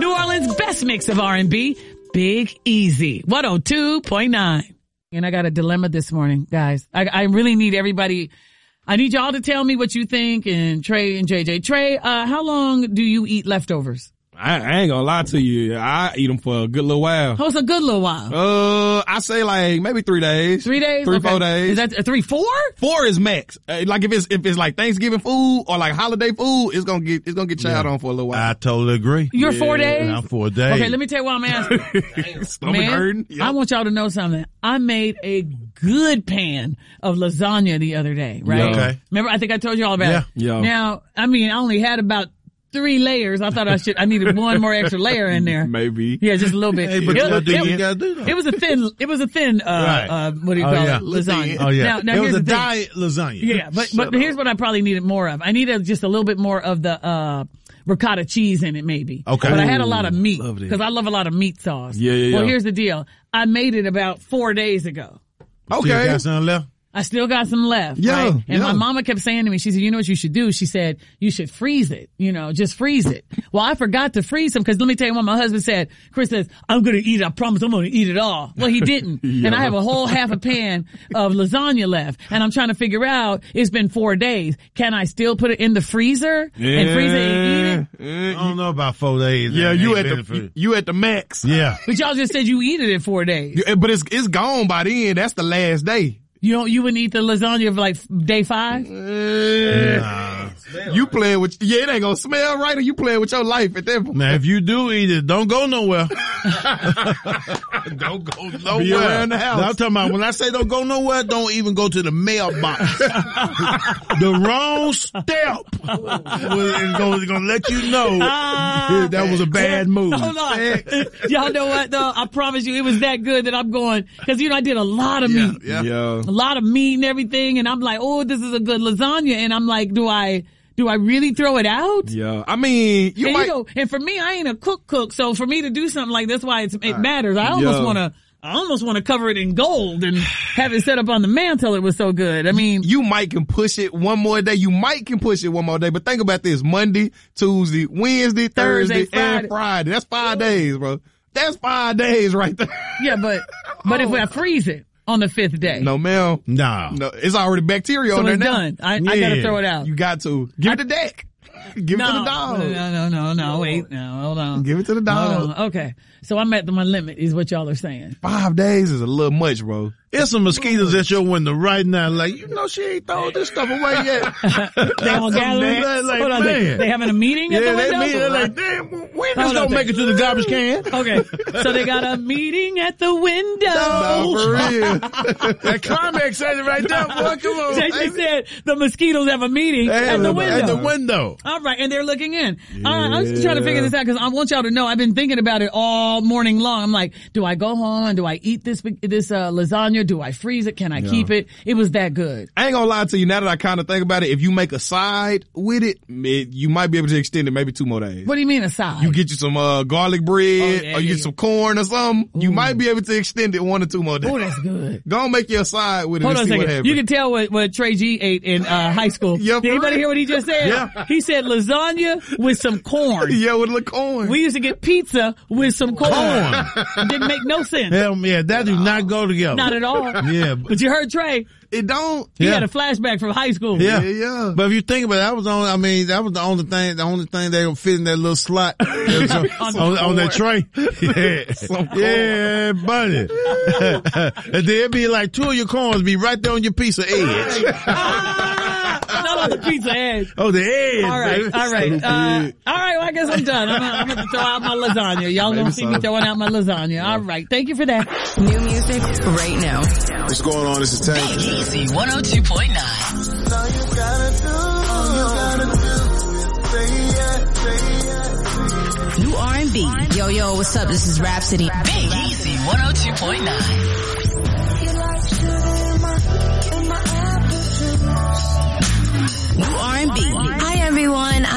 New Orleans' best mix of R&B, Big Easy, 102.9. And I got a dilemma this morning, guys. I really need everybody. I need y'all to tell me what you think. And Trey and JJ. Trey, how long do you eat leftovers? I ain't gonna lie to you. I eat them for a good little while. Oh, it's a good little while. I say like maybe 3 days. 3 days? 3, okay. 4 days. Is that 3, 4? 4 is max. Like if it's like Thanksgiving food or like holiday food, it's gonna get chowed on for a little while. I totally agree. You're 4 days? I'm 4 days. Okay, let me tell you why I'm asking. Stomach hurting. Yep. I want y'all to know something. I made a good pan of lasagna the other day, right? Yeah. Okay. Remember, I think I told you all about it. Yeah. Now, I mean, I only had about 3 layers. I thought I needed one more extra layer in there. Maybe. Yeah, just a little bit. Hey, but you gotta do that. It was a thin, Right. what do you call it? Lasagna. Oh yeah. Now it was here's a the thing. diet lasagna. Yeah, but here's what I probably needed more of. I needed just a little bit more of the, ricotta cheese in it maybe. Okay. But I had a lot of meat. Love that. Cause I love a lot of meat sauce. Yeah. Well, here's the deal. I made it about 4 days ago. Still got something left? I still got some left. Yeah, right? And yeah. my mama kept saying to me, she said, you know what you should do? She said, you should freeze it. Just freeze it. Well, I forgot to freeze them because let me tell you what my husband said. Chris says, I'm going to eat it. I promise I'm going to eat it all. Well, he didn't. Yeah. And I have a whole half a pan of lasagna left. And I'm trying to figure out, it's been 4 days. Can I still put it in the freezer and freeze it and eat it? I don't know about 4 days. Yeah, man. you at the max. Yeah. But y'all just said you eat it in 4 days. But it's gone by then. That's the last day. You wouldn't eat the lasagna of like day 5? You playing with, it ain't gonna smell right, or you playing with your life at that point. Now, if you do eat it, don't go nowhere. Don't go nowhere. Be around the house. Now, I'm talking about, when I say don't go nowhere, don't even go to the mailbox. The wrong step is gonna let you know that was a bad move. Hold on. Y'all know what though? I promise you it was that good that I'm going, cause I did a lot of meat. Yeah. A lot of meat and everything, and I'm like, oh, this is a good lasagna, and I'm like, do I really throw it out? Yeah. I mean, and for me, I ain't a cook, so for me to do something like this, why it matters. I almost want to cover it in gold and have it set up on the mantle. It was so good. I mean, you might can push it one more day. But think about this: Monday, Tuesday, Wednesday, Thursday, and Friday. That's 5 days, bro. That's 5 days right there. Yeah, but if I freeze it on the 5th day. No, ma'am. No. It's already bacteria on there now. Done. I gotta throw it out. You got to. Give it to Dak. Give it to the dog. No, wait. No, hold on. Give it to the dog. Okay. So I'm at my limit is what y'all are saying. 5 days is a little much, bro. There's some mosquitoes at your window right now. Like, she ain't throwing this stuff away yet. They all gathering? Like, hold on, man. They having a meeting at the window? They're like, damn, when this gonna make it to the garbage can? Okay. So they got a meeting at the window. No, for real. That climax said it right there, boy. Come on. They said the mosquitoes have a meeting at the window. At the window. All right. And they're looking in. I'm just trying to figure this out because I want y'all to know I've been thinking about it all morning long. I'm like, do I go home and do I eat this lasagna? Do I freeze it? Can I keep it? It was that good. I ain't gonna lie to you. Now that I kind of think about it, if you make a side with it, you might be able to extend it maybe 2 more days. What do you mean a side? You get you some garlic bread, or you get some corn or something. Ooh. You might be able to extend it 1 or 2 more days. Oh, that's good. Go and make your side with it. Hold and on see a what second. happens. You can tell what Trey G ate in high school. Yeah, did anybody hear what he just said? Yeah. He said lasagna with some corn. Yeah, with a little corn. We used to get pizza with some corn. Didn't make no sense. Hell, yeah, that do not go together. Not at all. Yeah. But you heard Trey. It don't. He had a flashback from high school. Yeah. But if you think about it, that was the only thing they would fit in that little slot on that tray. Yeah, buddy. And then it'd be like 2 of your corns be right there on your piece of edge. Not on the pizza edge. Oh, the edge. All right. Baby. All right. Well, I guess I'm done. I'm going to throw out my lasagna. Y'all going to see me throwing out my lasagna. Yeah. All right. Thank you for that. New music right now. What's going on? This is Tank. Big Easy 102.9. New R&B. Yo, what's up? This is Rhapsody. Big Easy 102.9. New R&B. Hi, everyone.